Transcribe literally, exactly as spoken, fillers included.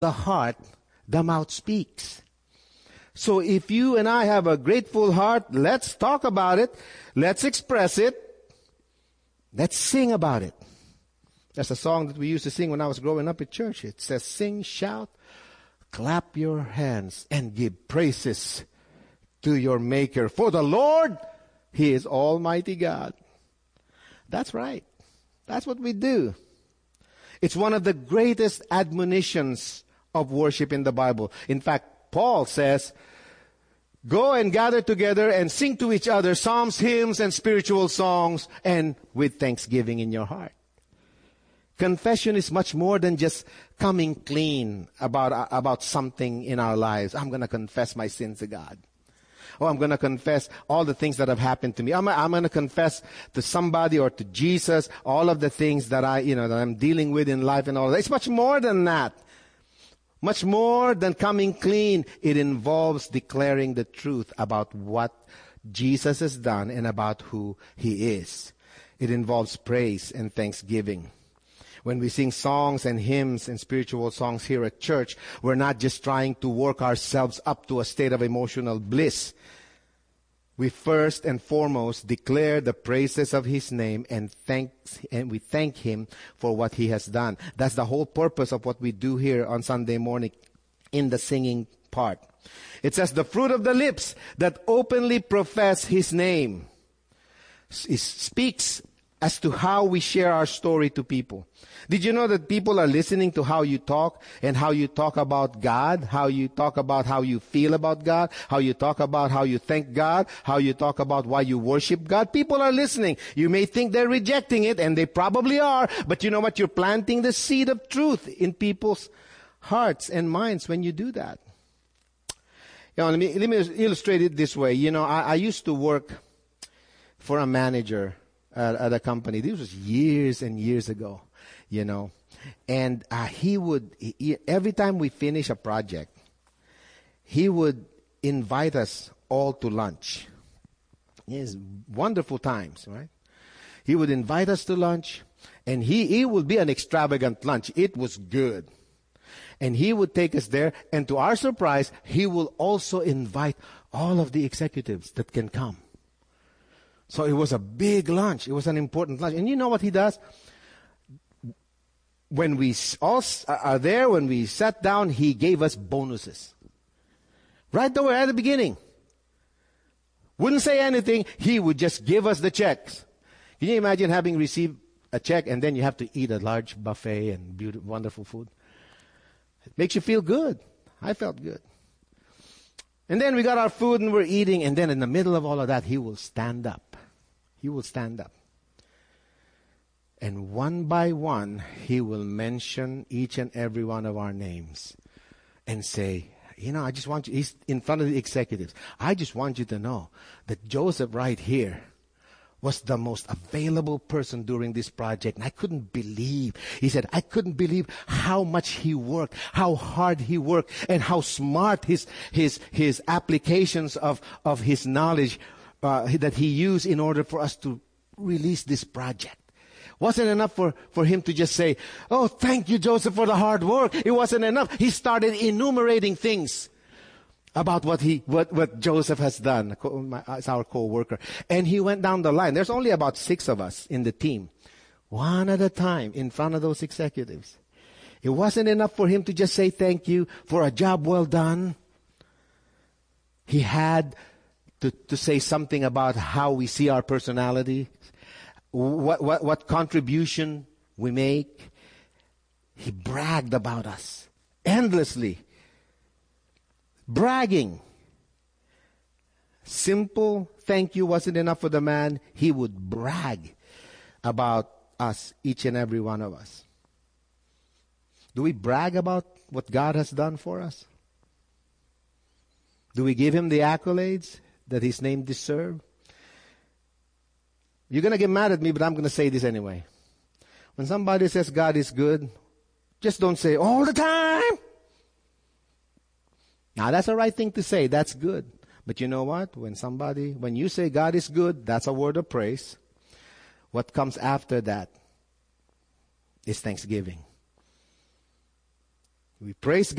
the heart, the mouth speaks. So if you and I have a grateful heart, let's talk about it. Let's express it. Let's sing about it. That's a song that we used to sing when I was growing up at church. It says, sing, shout, clap your hands, and give praises to your Maker. For the Lord, He is Almighty God. That's right. That's what we do. It's one of the greatest admonitions of worship in the Bible. In fact, Paul says, go and gather together and sing to each other psalms, hymns, and spiritual songs, and with thanksgiving in your heart. Confession is much more than just coming clean about, about something in our lives. I'm going to confess my sins to God. Oh, I'm going to confess all the things that have happened to me. I'm, I'm going to confess to somebody or to Jesus all of the things that I, you know, that I'm dealing with in life and all that. It's much more than that. Much more than coming clean. It involves declaring the truth about what Jesus has done and about who He is. It involves praise and thanksgiving. When we sing songs and hymns and spiritual songs here at church, we're not just trying to work ourselves up to a state of emotional bliss. We first and foremost declare the praises of His name and thanks, and we thank Him for what He has done. That's the whole purpose of what we do here on Sunday morning in the singing part. It says, the fruit of the lips that openly profess His name. It speaks as to how we share our story to people. Did you know that people are listening to how you talk and how you talk about God, how you talk about how you feel about God, how you talk about how you thank God, how you talk about why you worship God? People are listening. You may think they're rejecting it, and they probably are, but you know what? You're planting the seed of truth in people's hearts and minds when you do that. You know, let me, let me illustrate it this way. You know, I, I used to work for a manager At, at a company. This was years and years ago, you know. And uh, he would, he, every time we finish a project, he would invite us all to lunch. Yes, wonderful times, right? He would invite us to lunch, and he, it would be an extravagant lunch. It was good. And he would take us there, and to our surprise, he will also invite all of the executives that can come. So it was a big lunch. It was an important lunch. And you know what he does? When we all are there, when we sat down, he gave us bonuses. Right there at the beginning. Wouldn't say anything. He would just give us the checks. Can you imagine having received a check and then you have to eat a large buffet and beautiful, wonderful food? It makes you feel good. I felt good. And then we got our food and we're eating, and then in the middle of all of that, he will stand up. He will stand up. And one by one, he will mention each and every one of our names and say, you know, I just want you, he's in front of the executives. I just want you to know that Joseph right here was the most available person during this project. And I couldn't believe, he said, I couldn't believe how much he worked, how hard he worked, and how smart his, his, his applications of, of his knowledge uh, that he used in order for us to release this project. Wasn't enough for, for him to just say, oh, thank you, Joseph, for the hard work. It wasn't enough. He started enumerating things about what he, what, what Joseph has done as our co-worker. And he went down the line. There's only about six of us in the team. One at a time in front of those executives. It wasn't enough for him to just say thank you for a job well done. He had to, to say something about how we see our personality, what, what, what contribution we make. He bragged about us endlessly. Bragging. Simple thank you wasn't enough for the man. He would brag about us, each and every one of us. Do we brag about what God has done for us? Do we give Him the accolades that His name deserves? You're going to get mad at me, but I'm going to say this anyway. When somebody says God is good, just don't say all the time. Now, that's the right thing to say. That's good. But you know what? When somebody, when you say God is good, that's a word of praise. What comes after that is thanksgiving. We praise God.